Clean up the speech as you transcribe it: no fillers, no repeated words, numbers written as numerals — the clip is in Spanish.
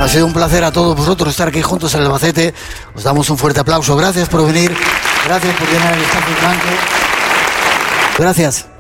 Ha sido un placer a todos vosotros estar aquí juntos en Albacete. Os damos un fuerte aplauso. Gracias por venir. Gracias por llenar el espacio blanco. Gracias.